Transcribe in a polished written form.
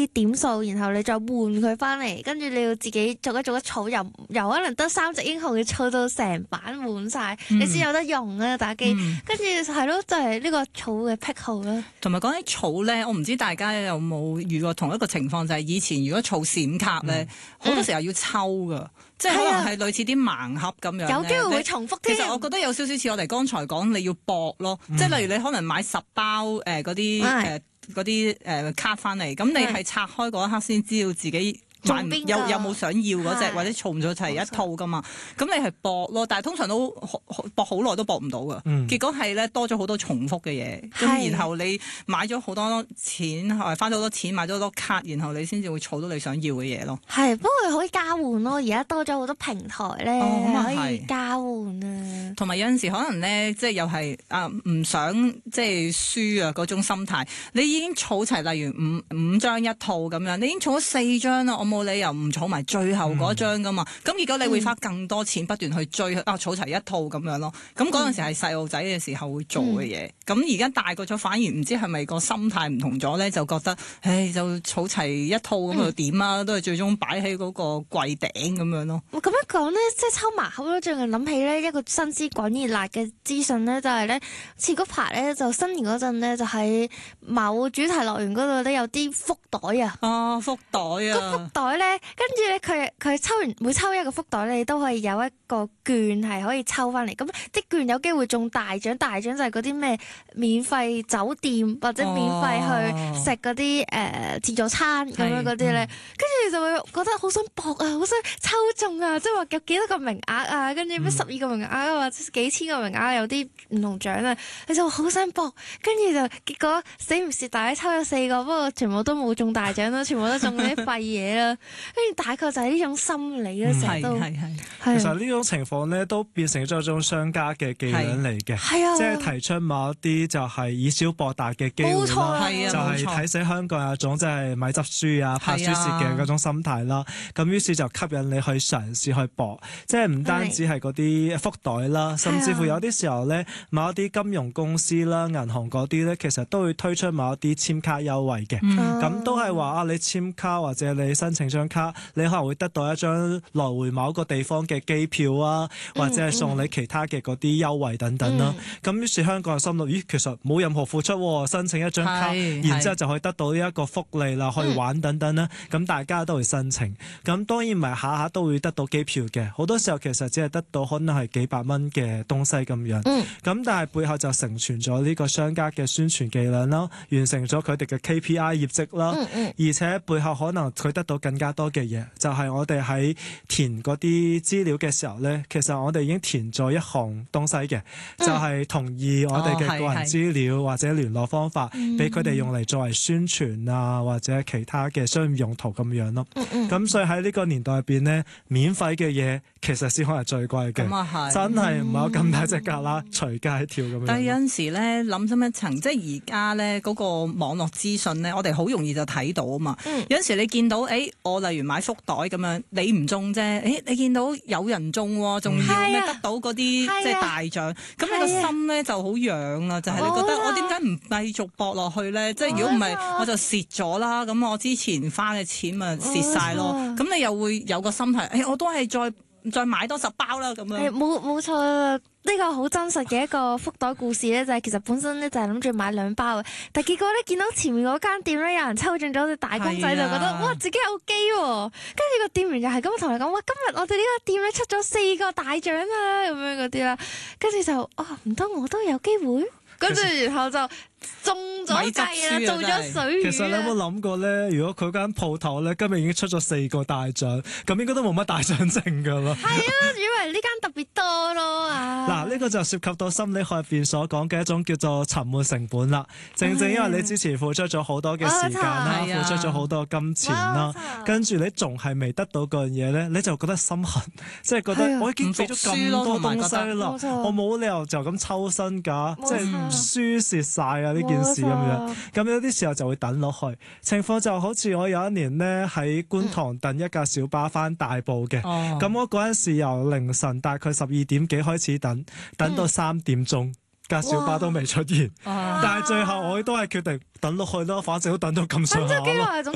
啲點數，然後你再換佢翻嚟，跟住你要自己逐一儲，由可能得3隻英雄要儲到成版滿晒，你先有得用啊打機。跟住係咯，就係呢個儲嘅癖好啦。 同埋講起儲咧，我唔知大家有冇遇過同一個情況，就係以前如果儲閃卡咧，好多時候要抽噶。即係可能係類似啲盲盒咁樣， 有機會會重複。 其實我覺得有少少似我哋剛才講，你要搏咯。即係例如你可能買10包嗰啲卡翻嚟，咁你係拆開嗰一刻先知道自己有冇想要嗰隻，或者儲唔咗齊一套噶嘛？咁你係搏咯，但係通常都搏好耐都搏唔到噶。結果係咧多咗好多重複嘅嘢，咁然後你買咗好多錢，花咗好多錢買咗好多卡，然後你先至會儲到你想要嘅嘢咯。 係，不過可以交換咯。而家多咗好多平台咧，可以交換啊。 同埋有陣時可能咧，即係又係唔想即係輸啊嗰種心態。你已經儲齊，例如五張一套咁樣，你已經儲咗4張啦，我冇理由唔儲埋最後嗰張噶嘛。咁如果你會花更多錢不斷去追儲齊一套咁樣咯。咁嗰陣時係細路仔嘅時候會做嘅嘢。咁而家大個咗，反而唔知係咪個心態唔同咗咧，就覺得就儲齊一套咁又點啊？都係最終擺喺嗰個櫃頂咁樣咯。 咁樣講咧，即係抽盲盒咯。最近諗起咧一個新鮮滾熱辣嘅資訊咧，就係咧，似嗰排咧就新年嗰陣咧，就喺某主題樂園嗰度咧有啲福袋啊。 福袋啊！ 個福袋咧，跟住咧佢抽完每抽一個福袋咧，你都可以有一個券係可以抽翻嚟。咁啲券有機會中大獎，大獎就係嗰啲咩免費酒店或者免費去食嗰啲自助餐咁樣嗰啲咧，跟住就會覺得好想搏啊，好想抽中啊！即係話有幾多個名額啊，跟住咩12個名額啊，或者幾千個名額有啲唔同獎啊，你就好想搏，跟住就結果死唔蝕底抽咗4個，不過全部都冇中大獎咯，全部都中啲廢嘢啦。跟住大概就係呢種心理啦，成日都其實呢種情況咧都變成咗一種商家嘅伎倆嚟嘅，即係提出某一啲就係以小博大嘅機會啦，就係睇死香港有一種即係咪執輸啊、怕輸蝕嘅嗰種心態啦。咁於是就吸引你去嘗試去搏，即係唔單止係嗰啲福袋啦，甚至乎有啲時候咧，某一啲金融公司啦、銀行嗰啲咧，其實都會推出某一啲簽卡優惠嘅。咁都係話你簽卡或者你申請張卡，你可能會得到一張來回某一個地方嘅機票啊，或者係送你其他嘅嗰啲優惠等等啦。咁於是香港人心諗，咦，其實冇任何付出喎，申請一張卡，然之後就可以得到呢一個福利啦，可以玩等等啦。咁大家都會申請。咁當然唔係下下都會得到機票嘅，好多時候其實只係得到可能係幾百蚊嘅東西咁樣。咁但係背後就成全咗呢個商家嘅宣傳伎倆啦，完成咗佢哋嘅 KPI 業績啦。而且背後可能佢得到更加多嘅嘢，就係我哋喺填嗰啲資料嘅時候咧，其實我哋已經填咗一項東西嘅，就係同意我哋嘅個人資料或者聯絡方法，俾佢哋用嚟作為宣傳啊或者其他嘅商業用途咁樣咯。咁所以喺呢個年代入邊咧，免費嘅嘢其實先可能係最貴嘅，真係唔係有咁大隻蛤啦，隨街跳咁樣。 但係有陣時咧諗深一層，即係而家咧嗰個網絡資訊咧，我哋好容易就睇到啊嘛。有陣時你見到我例如買福袋咁樣，你唔中啫，你見到有人中喎，仲要咩得到嗰啲即係大獎，咁你個心咧就好癢啊！就係你覺得我點解唔繼續搏落去咧？即係如果唔係我就蝕咗啦，咁我之前花嘅錢咪蝕晒咯。咁你又會有個心態，我都係再買多10包啦咁樣。 冇錯，呢個好真實嘅一個福袋故事咧，就係其實本身咧就係諗住買2包嘅，但結果咧見到前面嗰間店咧有人抽中咗隻大公仔，就覺得哇自己有機喎。跟住個店員就係咁同你講，哇今日我哋呢個店咧出咗4個大獎啊咁樣嗰啲啦，跟住就唔通我都有機會？跟住然後就中咗計啦，做咗水魚。 其實你有冇諗過咧？如果佢間鋪頭咧今日已經出咗4個大獎，咁應該都冇乜大獎剩噶啦。 係啊，以為呢間特別多咯啊！ 嗱，呢個就涉及到心理學入邊所講嘅一種叫做沉沒成本啦。正因為你之前付出咗好多嘅時間啦，付出咗好多金錢啦，跟住你仲係未得到嗰樣嘢咧，你就覺得心痕，即係覺得我已經俾咗咁多東西啦，我冇理由就咁抽身㗎，即係輸蝕晒啊呢件事咁樣。咁有啲時候就會等落去。情況就好似我有一年呢喺觀塘等一架小巴返大埔嘅，咁我嗰陣時由凌晨大概12點幾開始等到3點鐘。架小巴都未出現，但係最後我都係決定等落去咯，反正都等到咁上下。 等咗幾耐？總